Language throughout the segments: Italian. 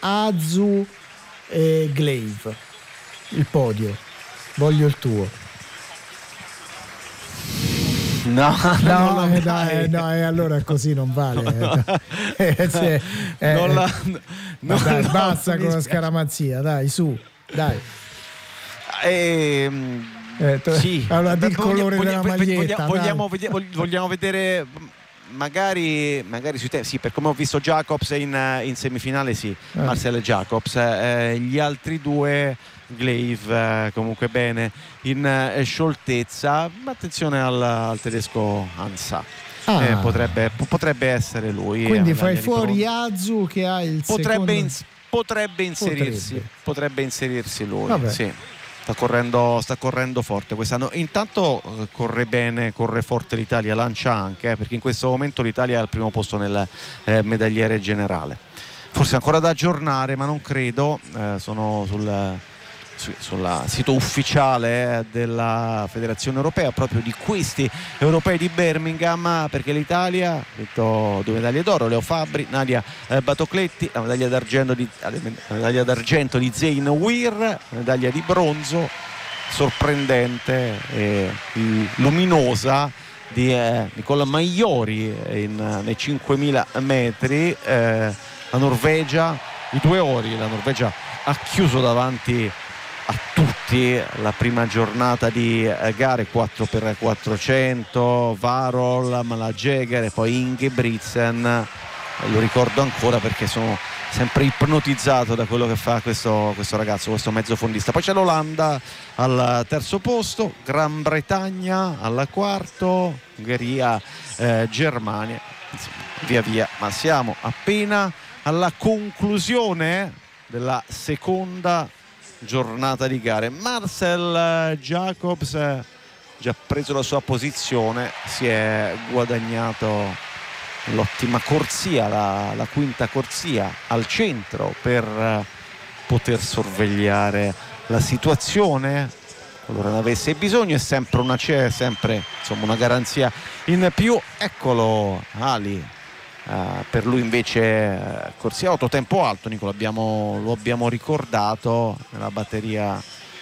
Azu e Glaive. Il podio, voglio il tuo. No, dai, allora così non vale. Dai, basta con la scaramazia, dai, su, dai. Sì. Allora, di il colore della maglietta. Vogliamo vedere magari sui tempi. Sì, per come ho visto Jacobs in semifinale, sì, Marcel Jacobs. Gli altri due, Glaive comunque bene in scioltezza, ma attenzione al tedesco Ansa. Potrebbe essere lui. Quindi fai fuori Azu che ha il potrebbe inserirsi lui. Vabbè. Sì. Sta correndo forte quest'anno. Intanto corre bene, corre forte l'Italia, lancia anche, perché in questo momento l'Italia è al primo posto nel medagliere generale. Forse ancora da aggiornare, ma non credo. Sono sul sito ufficiale della Federazione Europea, proprio di questi europei di Birmingham, perché l'Italia ha vinto 2 medaglie d'oro, Leo Fabbri, Nadia Batocletti, la medaglia d'argento di Zein Wir, la medaglia di bronzo sorprendente e luminosa di Nicola Maiori nei 5000 metri. La Norvegia, i 2 ori, la Norvegia ha chiuso davanti a tutti la prima giornata di gare, 4x400, Varol, Malajeger e poi Ingebrigtsen. Lo ricordo ancora perché sono sempre ipnotizzato da quello che fa questo ragazzo, questo mezzofondista. Poi c'è l'Olanda al terzo posto, Gran Bretagna al quarto, Ungheria, Germania, insomma, via, ma siamo appena alla conclusione della seconda giornata di gare. Marcel Jacobs ha già preso la sua posizione, si è guadagnato l'ottima corsia, la quinta corsia al centro per poter sorvegliare la situazione qualora ne avesse bisogno. È sempre una garanzia in più. Eccolo Ali. Per lui invece corsia auto, tempo alto, Nicola, lo abbiamo ricordato nella batteria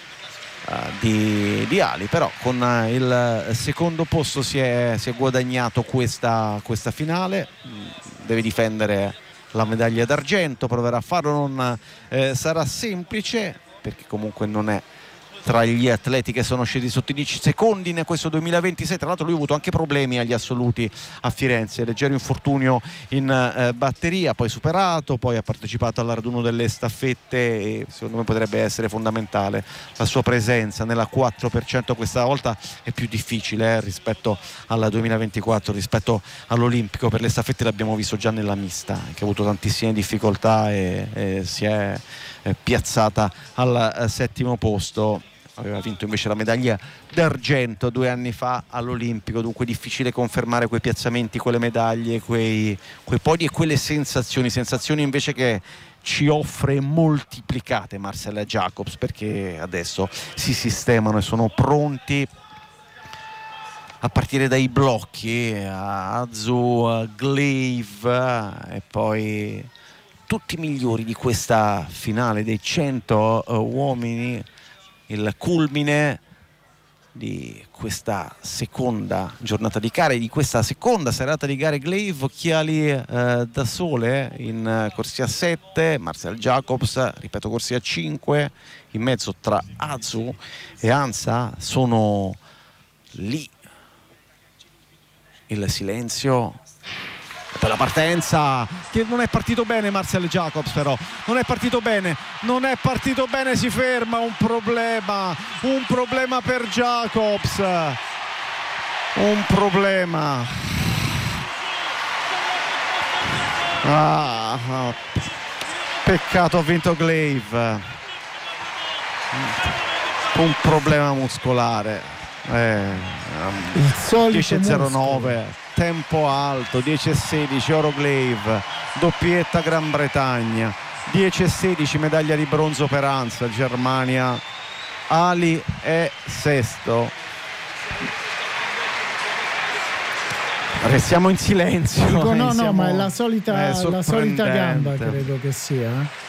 di Ali, però con il secondo posto si è guadagnato questa finale. Deve difendere la medaglia d'argento, proverà a farlo, non sarà semplice perché comunque non è tra gli atleti che sono scesi sotto i 10 secondi in questo 2026. Tra l'altro lui ha avuto anche problemi agli assoluti a Firenze, leggero infortunio in batteria, poi superato, poi ha partecipato al raduno delle staffette e secondo me potrebbe essere fondamentale la sua presenza nella 4%. Questa volta è più difficile rispetto al 2024, rispetto all'Olimpico. Per le staffette l'abbiamo visto già nella mista, che ha avuto tantissime difficoltà e si è piazzata al settimo posto. Aveva vinto invece la medaglia d'argento 2 anni fa all'Olimpico, dunque difficile confermare quei piazzamenti, quelle medaglie, quei podi e quelle sensazioni invece che ci offre moltiplicate Marcel Jacobs, perché adesso si sistemano e sono pronti a partire dai blocchi, Azu, Glaive e poi tutti i migliori di questa finale dei 100 uomini. Il culmine di questa seconda giornata di gare, di questa seconda serata di gare. Glaive, occhiali da sole in corsia 7, Marcel Jacobs, ripeto, corsia 5, in mezzo tra Azu e Ansa sono lì. Il silenzio. Per la partenza, che non è partito bene Marcel Jacobs, però non è partito bene, si ferma. Un problema per Jacobs, un problema. Peccato, ha vinto Glaive, un problema muscolare. 10.09, tempo alto, 10.16 oro Glaive, doppietta Gran Bretagna, 10.16 medaglia di bronzo per Ansa, Germania. Ali è sesto. Restiamo in silenzio. No, ma è la solita gamba, credo che sia.